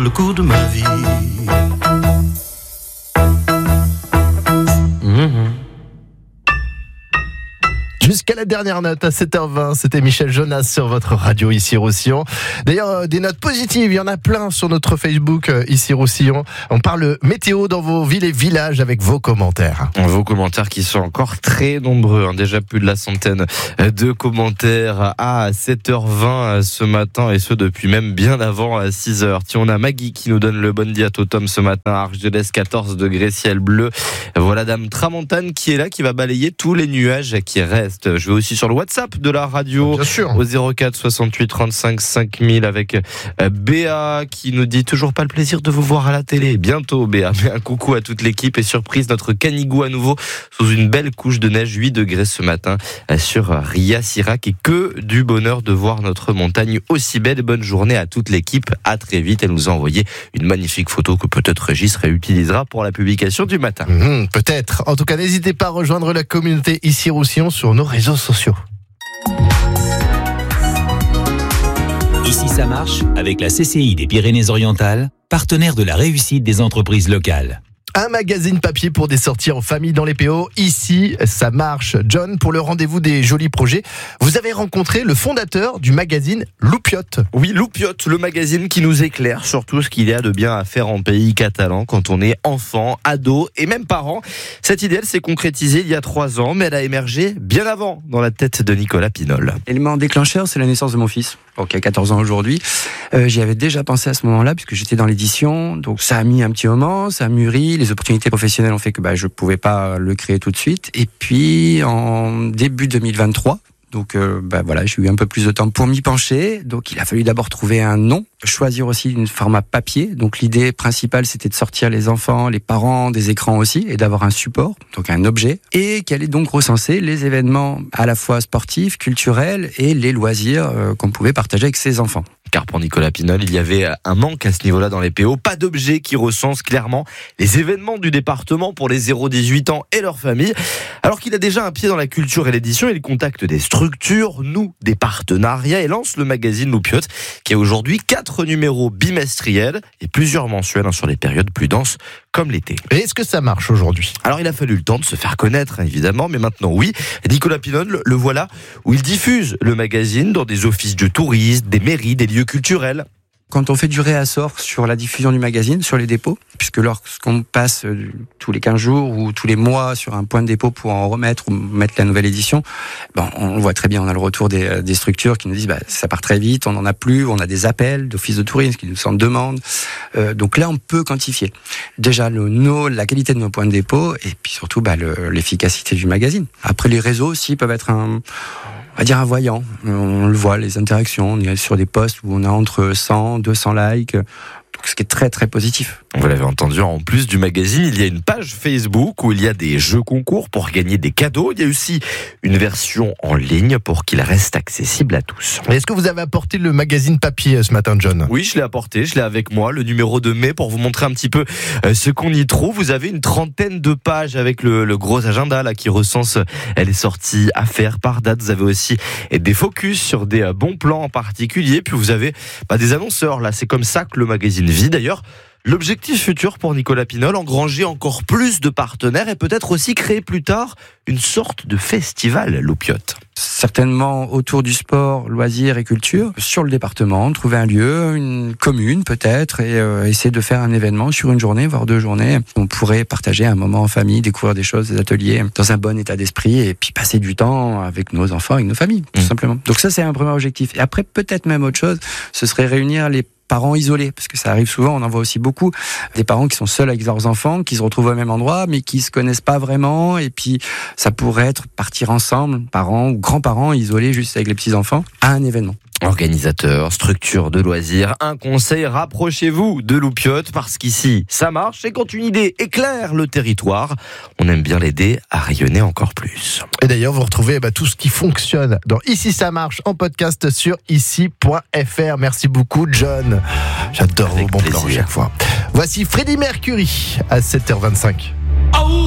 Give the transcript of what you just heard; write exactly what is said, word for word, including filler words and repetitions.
le coup de ma vie. Mmh. Jusqu'à la dernière note à sept heures vingt, c'était Michel Jonas sur votre radio ici Roussillon. D'ailleurs, des notes positives, il y en a plein sur notre Facebook ici Roussillon. On parle météo dans vos villes et villages avec vos commentaires. Vos commentaires qui sont encore très nombreux, hein. Déjà plus de la centaine de commentaires à sept heures vingt ce matin, et ce depuis même bien avant six heures. Tiens, on a Maggie qui nous donne le bon dia totum ce matin à Argelès, quatorze degrés, ciel bleu. Voilà Dame Tramontane qui est là, qui va balayer tous les nuages qui restent. Je vais aussi sur le WhatsApp de la radio, bien sûr, au zéro quatre soixante-huit trente-cinq cinq mille avec Béa qui nous dit toujours pas le plaisir de vous voir à la télé. Bientôt Béa, mais un coucou à toute l'équipe et surprise, notre Canigou à nouveau sous une belle couche de neige, huit degrés ce matin sur Ria Sirac, et que du bonheur de voir notre montagne aussi belle. Bonne journée à toute l'équipe, à très vite. Elle nous a envoyé une magnifique photo que peut-être Régis réutilisera pour la publication du matin. Mmh, peut-être. En tout cas, n'hésitez pas à rejoindre la communauté ici Roussillon sur nos réseaux sociaux. Ici ça marche avec la C C I des Pyrénées-Orientales, partenaire de la réussite des entreprises locales. Un magazine papier pour des sorties en famille dans les P O. Ici, ça marche. John, pour le rendez-vous des jolis projets, vous avez rencontré le fondateur du magazine Loupiote. Oui, Loupiote, le magazine qui nous éclaire sur tout ce qu'il y a de bien à faire en pays catalan quand on est enfant, ado et même parent. Cette idée, elle s'est concrétisée il y a trois ans, mais elle a émergé bien avant dans la tête de Nicolas Pinol. L'élément déclencheur, c'est la naissance de mon fils, donc qui a quatorze ans aujourd'hui. Euh, j'y avais déjà pensé à ce moment-là, puisque j'étais dans l'édition, donc ça a mis un petit moment, ça a mûri. Les opportunités professionnelles ont fait que bah, je ne pouvais pas le créer tout de suite. Et puis, en début deux mille vingt-trois, donc euh, bah, voilà, j'ai eu un peu plus de temps pour m'y pencher. Donc, il a fallu d'abord trouver un nom, choisir aussi une format papier. Donc, l'idée principale, c'était de sortir les enfants, les parents des écrans aussi, et d'avoir un support, donc un objet, et qui allait donc recenser les événements à la fois sportifs, culturels et les loisirs euh, qu'on pouvait partager avec ses enfants. Car pour Nicolas Pinol, il y avait un manque à ce niveau-là dans les P O. Pas d'objet qui recense clairement les événements du département pour les zéro dix-huit ans et leurs familles. Alors qu'il a déjà un pied dans la culture et l'édition, il contacte des structures, noue des partenariats et lance le magazine Loupiote, qui a aujourd'hui quatre numéros bimestriels et plusieurs mensuels, hein, sur les périodes plus denses comme l'été. Et est-ce que ça marche aujourd'hui ? Alors il a fallu le temps de se faire connaître, hein, évidemment, mais maintenant oui. Nicolas Pinol, le voilà, où il diffuse le magazine dans des offices de tourisme, des mairies, des lieux culturels. Quand on fait du réassort sur la diffusion du magazine, sur les dépôts, puisque lorsqu'on passe euh, tous les quinze jours ou tous les mois sur un point de dépôt pour en remettre ou mettre la nouvelle édition, bon, on voit très bien, on a le retour des, des structures qui nous disent bah, ça part très vite, on n'en a plus, on a des appels d'offices de tourisme qui nous en demandent. Euh, donc là, on peut quantifier déjà le, nos, la qualité de nos points de dépôt et puis surtout bah, le, l'efficacité du magazine. Après, les réseaux aussi peuvent être un... on va dire un voyant, on le voit, les interactions, on est sur des posts où on a entre cent, deux cents likes, donc ce qui est très très positif. Vous l'avez entendu, en plus du magazine, il y a une page Facebook où il y a des jeux concours pour gagner des cadeaux. Il y a aussi une version en ligne pour qu'il reste accessible à tous. Est-ce que vous avez apporté le magazine papier ce matin, John ? Oui, je l'ai apporté, je l'ai avec moi, le numéro de mai, pour vous montrer un petit peu ce qu'on y trouve. Vous avez une trentaine de pages avec le, le gros agenda là qui recense les sorties à faire par date. Vous avez aussi des focus sur des bons plans en particulier. Puis vous avez bah, des annonceurs là. C'est comme ça que le magazine vit d'ailleurs. L'objectif futur pour Nicolas Pinol, engranger encore plus de partenaires et peut-être aussi créer plus tard une sorte de festival Loupiote. Certainement autour du sport, loisirs et culture, sur le département, trouver un lieu, une commune peut-être, et euh, essayer de faire un événement sur une journée, voire deux journées. On pourrait partager un moment en famille, découvrir des choses, des ateliers, dans un bon état d'esprit, et puis passer du temps avec nos enfants, avec nos familles, tout mmh. simplement. Donc ça, c'est un premier objectif. Et après, peut-être même autre chose, ce serait réunir les parents isolés, parce que ça arrive souvent, on en voit aussi beaucoup, des parents qui sont seuls avec leurs enfants, qui se retrouvent au même endroit, mais qui se connaissent pas vraiment, et puis ça pourrait être partir ensemble, parents ou grands-parents isolés juste avec les petits-enfants, à un événement. Organisateurs, structures de loisirs, un conseil, rapprochez-vous de Loupiote, parce qu'ici, ça marche, et quand une idée éclaire le territoire, on aime bien l'aider à rayonner encore plus. Et d'ailleurs, vous retrouvez bah, tout ce qui fonctionne dans Ici ça marche en podcast sur ici point f r. Merci beaucoup, John. J'adore vos bons plans à chaque fois. Voici Freddie Mercury à sept heures vingt-cinq.